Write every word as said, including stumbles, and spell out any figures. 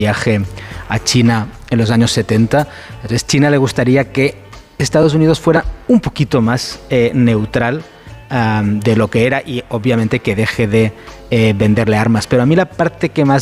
viaje a China en los años setenta. Entonces, China le gustaría que Estados Unidos fuera un poquito más eh, neutral um, de lo que era y obviamente que deje de eh, venderle armas. Pero a mí la parte que más